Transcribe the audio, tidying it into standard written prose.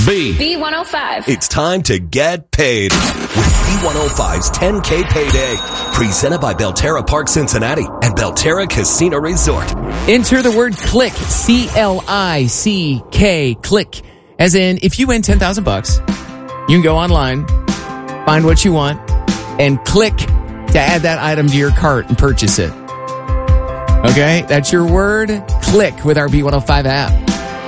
B105. It's time to get paid with B105's 10K Payday. Presented by Belterra Park Cincinnati and Belterra Casino Resort. Enter the word click, C-L-I-C-K, click. As in, if you win $10,000, you can go online, find what you want, and click to add that item to your cart and purchase it. Okay? That's your word, click, with our B105 app.